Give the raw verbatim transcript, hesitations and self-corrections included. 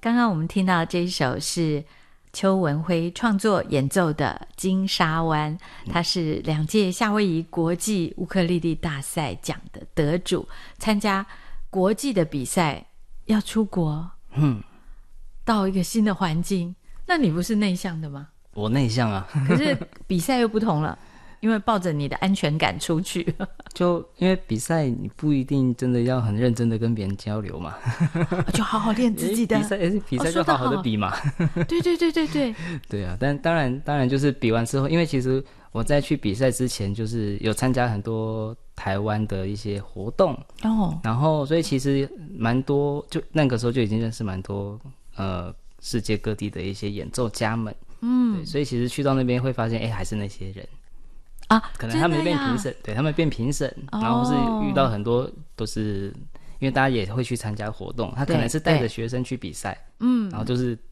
刚刚我们听到这一首是邱文辉创作演奏的《金沙湾》，他是两届夏威夷国际乌克丽丽大赛奖的得主，参加国际的比赛要出国，嗯，到一个新的环境。那你不是内向的吗？ 我内向啊， 可是比赛又不同了，因为抱着你的安全感出去。 就因为比赛你不一定真的要很认真的跟别人交流嘛， 就好好练自己的比赛比赛就好好的比嘛。 哦、对对对对对对啊，但当然当然就是比完之后，因为其实我在去比赛之前就是有参加很多台湾的一些活动哦，然后所以其实蛮多，就那个时候就已经认识蛮多呃世界各地的一些演奏家们，嗯，对，所以其实去到那边会发现，哎，还是那些人啊，可能他们变评审，对，他们变评审，哦，然后是遇到很多都是因为大家也会去参加活动，他可能是带着学生去比赛，嗯，然后就是